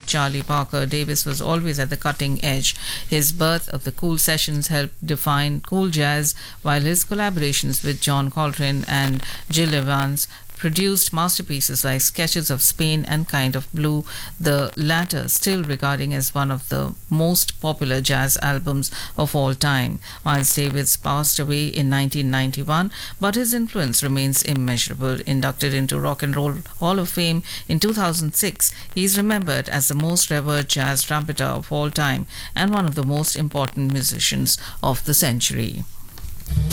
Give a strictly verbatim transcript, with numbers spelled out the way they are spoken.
Charlie Parker, Davis was always at the cutting edge. His birth of the Cool Sessions helped define cool jazz, while his collaborations with John Coltrane and Gil Evans produced masterpieces like Sketches of Spain and Kind of Blue, the latter still regarding as one of the most popular jazz albums of all time. Miles Davis passed away in nineteen ninety-one, but his influence remains immeasurable. Inducted into Rock and Roll Hall of Fame in two thousand six, he is remembered as the most revered jazz trumpeter of all time and one of the most important musicians of the century.